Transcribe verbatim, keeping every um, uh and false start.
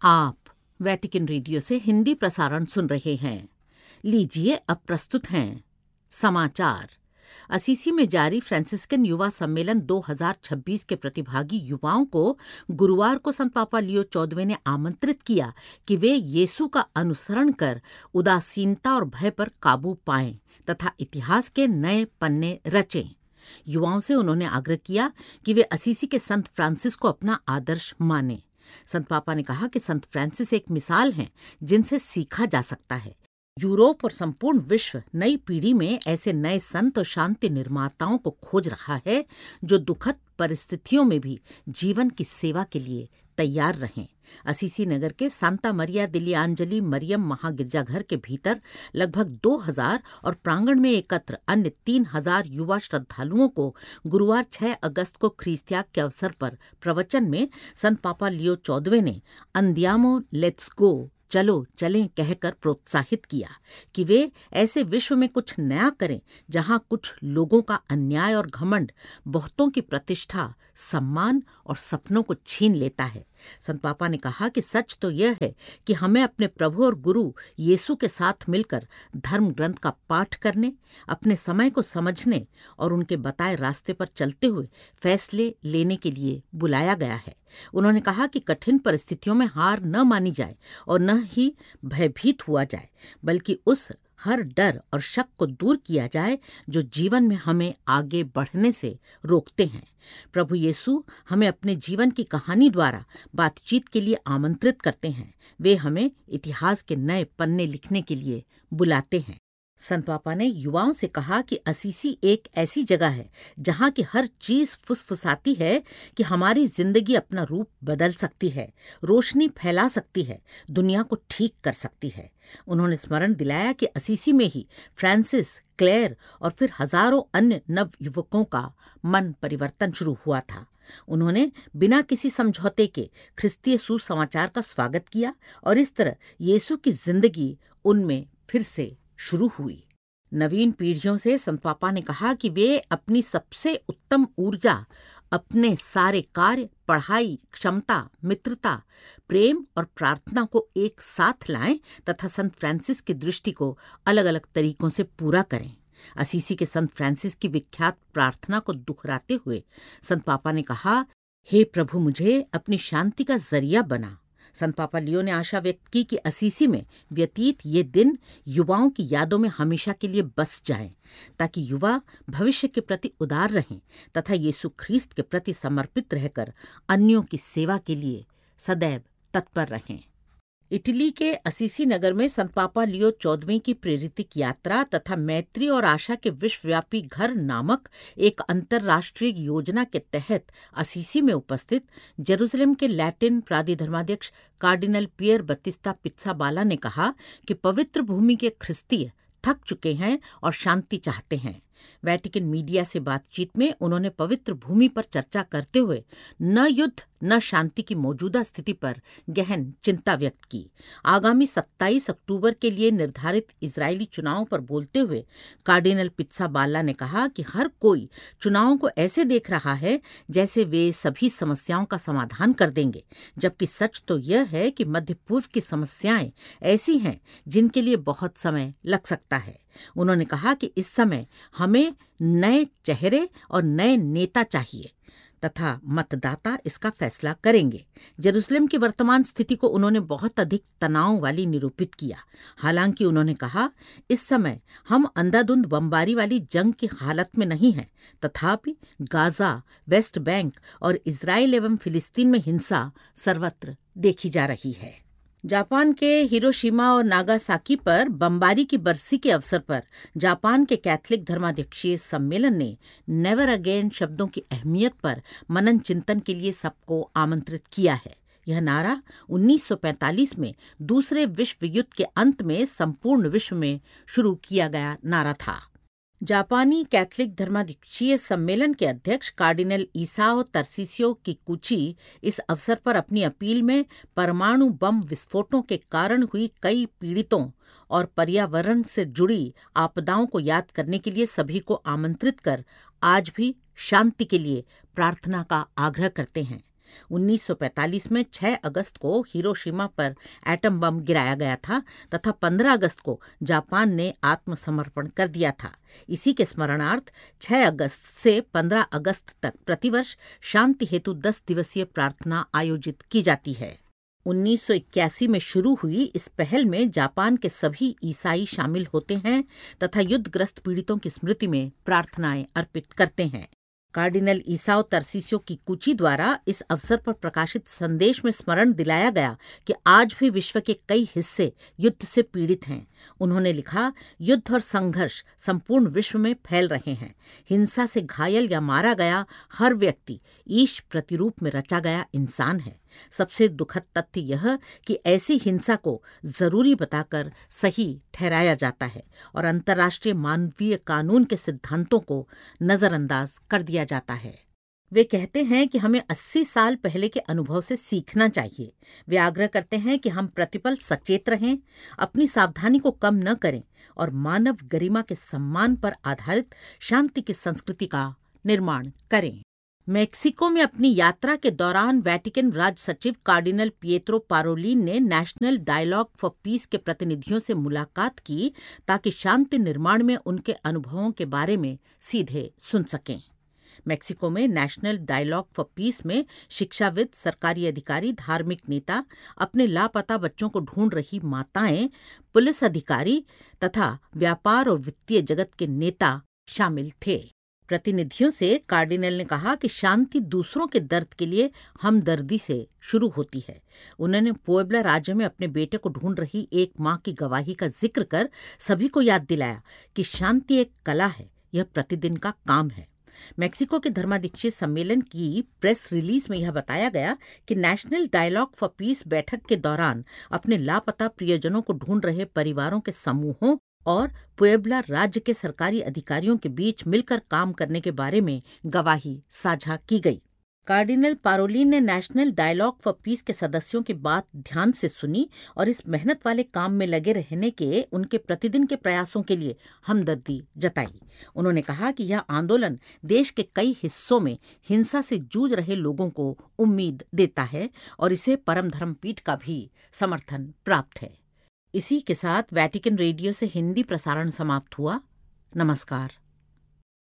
आप Vatican radio से हिंदी प्रसारण सुन रहे हैं। लीजिए अब प्रस्तुत हैं समाचार। असीसी में जारी फ्रांसिस्कन युवा सम्मेलन दो हज़ार छब्बीस के प्रतिभागी युवाओं को गुरुवार को संत पापा लियो चौदहवें ने आमंत्रित किया कि वे यीशु का अनुसरण कर उदासीनता और भय पर काबू पाएं तथा इतिहास के नए पन्ने रचें। युवाओं से उन्होंने आग्रह किया कि वे असीसी के संत फ्रांसिस को अपना आदर्श मानें। संत पापा ने कहा कि संत फ्रांसिस एक मिसाल हैं जिनसे सीखा जा सकता है। यूरोप और संपूर्ण विश्व नई पीढ़ी में ऐसे नए संत और शांति निर्माताओं को खोज रहा है जो दुखद परिस्थितियों में भी जीवन की सेवा के लिए तैयार रहें। असीसी नगर के सांता मरिया दिली आंजली मरियम महागिरजाघर के भीतर लगभग दो हज़ार और प्रांगण में एकत्र अन्य तीन हज़ार युवा श्रद्धालुओं को गुरुवार छह अगस्त को ख्रीस्त्याग के अवसर पर प्रवचन में संत पापा लियो चौदहवें ने अंदियामो लेट्स गो चलो चलें कहकर प्रोत्साहित किया कि वे ऐसे विश्व में कुछ नया करें जहां कुछ लोगों का अन्याय और घमंड बहुतों की प्रतिष्ठा, सम्मान और सपनों को छीन लेता है। संत पापा ने कहा कि सच तो यह है कि हमें अपने प्रभु और गुरु यीशु के साथ मिलकर धर्म ग्रंथ का पाठ करने, अपने समय को समझने और उनके बताए रास्ते पर चलते हुए फैसले लेने के लिए बुलाया गया है। उन्होंने कहा कि कठिन परिस्थितियों में हार न मानी जाए और न ही भयभीत हुआ जाए, बल्कि उस हर डर और शक को दूर किया जाए जो जीवन में हमें आगे बढ़ने से रोकते हैं। प्रभु यीशु हमें अपने जीवन की कहानी द्वारा बातचीत के लिए आमंत्रित करते हैं। वे हमें इतिहास के नए पन्ने लिखने के लिए बुलाते हैं। संत पापा ने युवाओं से कहा कि असीसी एक ऐसी जगह है जहां की हर चीज फुसफुसाती है कि हमारी जिंदगी अपना रूप बदल सकती है, रोशनी फैला सकती है, दुनिया को ठीक कर सकती है। उन्होंने स्मरण दिलाया कि असीसी में ही फ्रांसिस, क्लेयर और फिर हजारों अन्य नव युवकों का मन परिवर्तन शुरू हुआ था। उन्होंने बिना किसी समझौते के ख्रिस्तीय सुसमाचार का स्वागत किया और इस तरह यीशु की जिंदगी उनमें फिर से शुरू हुई। नवीन पीढ़ियों से संत पापा ने कहा कि वे अपनी सबसे उत्तम ऊर्जा अपने सारे कार्य, पढ़ाई, क्षमता, मित्रता, प्रेम और प्रार्थना को एक साथ लाएं तथा संत फ्रांसिस की दृष्टि को अलग अलग तरीकों से पूरा करें। असीसी के संत फ्रांसिस की विख्यात प्रार्थना को दोहराते हुए संत पापा ने कहा, हे प्रभु, मुझे अपनी शांति का जरिया बना। संत पापा लियो ने आशा व्यक्त की कि असीसी में व्यतीत ये दिन युवाओं की यादों में हमेशा के लिए बस जाएं, ताकि युवा भविष्य के प्रति उदार रहें तथा यीशु ख्रीस्त के प्रति समर्पित रहकर अन्यों की सेवा के लिए सदैव तत्पर रहें। इटली के असीसी नगर में संत पापा लियो चौदहवें की प्रेरितिक यात्रा तथा मैत्री और आशा के विश्वव्यापी घर नामक एक अंतर्राष्ट्रीय योजना के तहत असीसी में उपस्थित जेरूसलम के लैटिन प्राधिधर्माध्यक्ष कार्डिनल पियर बत्तिस्ता पित्साबाला ने कहा कि पवित्र भूमि के ख्रिस्तीय थक चुके हैं और शांति चाहते हैं। वेटिकन मीडिया से बातचीत में उन्होंने पवित्र भूमि पर चर्चा करते हुए न युद्ध न शांति की मौजूदा स्थिति पर गहन चिंता व्यक्त की। आगामी सत्ताईस अक्टूबर के लिए निर्धारित इजरायली चुनावों पर बोलते हुए कार्डिनल पित्साबाला ने कहा कि हर कोई चुनावों को ऐसे देख रहा है जैसे वे सभी समस्याओं का समाधान कर देंगे, जबकि सच तो यह है कि मध्य पूर्व की समस्याएं ऐसी हैं जिनके लिए बहुत समय लग सकता है। उन्होंने कहा कि इस समय हमें नए चेहरे और नए नेता चाहिए तथा मतदाता इसका फैसला करेंगे। जेरूसलम की वर्तमान स्थिति को उन्होंने बहुत अधिक तनाव वाली निरूपित किया। हालांकि उन्होंने कहा, इस समय हम अंधाधुंध बमबारी वाली जंग की हालत में नहीं हैं, तथापि गाजा, वेस्ट बैंक और इजराइल एवं फिलिस्तीन में हिंसा सर्वत्र देखी जा रही है। जापान के हिरोशिमा और नागासाकी पर बमबारी की बरसी के अवसर पर जापान के कैथोलिक धर्माध्यक्षीय सम्मेलन ने नेवर अगेन शब्दों की अहमियत पर मनन चिंतन के लिए सबको आमंत्रित किया है। यह नारा उन्नीस सौ पैंतालीस में दूसरे विश्व युद्ध के अंत में संपूर्ण विश्व में शुरू किया गया नारा था। जापानी कैथोलिक धर्माध्यक्षीय सम्मेलन के अध्यक्ष कार्डिनल ईसाओ तरसिसियो किकुची इस अवसर पर अपनी अपील में परमाणु बम विस्फोटों के कारण हुई कई पीड़ितों और पर्यावरण से जुड़ी आपदाओं को याद करने के लिए सभी को आमंत्रित कर आज भी शांति के लिए प्रार्थना का आग्रह करते हैं। उन्नीस सौ पैंतालीस में छह अगस्त को हिरोशिमा पर एटम बम गिराया गया था तथा पंद्रह अगस्त को जापान ने आत्मसमर्पण कर दिया था। इसी के स्मरणार्थ छह अगस्त से पंद्रह अगस्त तक प्रतिवर्ष शांति हेतु दस दिवसीय प्रार्थना आयोजित की जाती है। उन्नीस सौ इक्यासी में शुरू हुई इस पहल में जापान के सभी ईसाई शामिल होते हैं तथा युद्धग्रस्त पीड़ितों की स्मृति में प्रार्थनाएं अर्पित करते हैं। कार्डिनल ईसाओ तर्सिसियो किकुची द्वारा इस अवसर पर प्रकाशित संदेश में स्मरण दिलाया गया कि आज भी विश्व के कई हिस्से युद्ध से पीड़ित हैं। उन्होंने लिखा, युद्ध और संघर्ष संपूर्ण विश्व में फैल रहे हैं। हिंसा से घायल या मारा गया हर व्यक्ति ईश प्रतिरूप में रचा गया इंसान है। सबसे दुखद तथ्य यह कि ऐसी हिंसा को जरूरी बताकर सही ठहराया जाता है और अंतर्राष्ट्रीय मानवीय कानून के सिद्धांतों को नजरअंदाज कर दिया जाता है। वे कहते हैं कि हमें अस्सी साल पहले के अनुभव से सीखना चाहिए। वे आग्रह करते हैं कि हम प्रतिपल सचेत रहें, अपनी सावधानी को कम न करें और मानव गरिमा के सम्मान पर आधारित शांति की संस्कृति का निर्माण करें। मेक्सिको में अपनी यात्रा के दौरान वेटिकन राज सचिव कार्डिनल पिएत्रो पारोलिन ने नेशनल डायलॉग फॉर पीस के प्रतिनिधियों से मुलाकात की ताकि शांति निर्माण में उनके अनुभवों के बारे में सीधे सुन सकें। मेक्सिको में नेशनल डायलॉग फॉर पीस में शिक्षाविद, सरकारी अधिकारी, धार्मिक नेता, अपने लापता बच्चों को ढूंढ रही माताएं, पुलिस अधिकारी तथा व्यापार और वित्तीय जगत के नेता शामिल थे। प्रतिनिधियों से कार्डिनल ने कहा कि शांति दूसरों के दर्द के लिए हमदर्दी से शुरू होती है। उन्होंने पुएब्ला राज्य में अपने बेटे को ढूंढ रही एक मां की गवाही का जिक्र कर सभी को याद दिलाया कि शांति एक कला है, यह प्रतिदिन का काम है। मेक्सिको के धर्माध्यक्षीय सम्मेलन की प्रेस रिलीज में यह बताया गया कि नेशनल डायलॉग फॉर पीस बैठक के दौरान अपने लापता प्रियजनों को ढूंढ रहे परिवारों के समूहों और पुएब्ला राज्य के सरकारी अधिकारियों के बीच मिलकर काम करने के बारे में गवाही साझा की गई। कार्डिनल पारोलिन ने नेशनल डायलॉग फॉर पीस के सदस्यों की बात ध्यान से सुनी और इस मेहनत वाले काम में लगे रहने के उनके प्रतिदिन के प्रयासों के लिए हमदर्दी जताई। उन्होंने कहा कि यह आंदोलन देश के कई हिस्सों में हिंसा से जूझ रहे लोगों को उम्मीद देता है और इसे परम धर्म पीठ का भी समर्थन प्राप्त है। इसी के साथ वेटिकन रेडियो से हिंदी प्रसारण समाप्त हुआ। नमस्कार।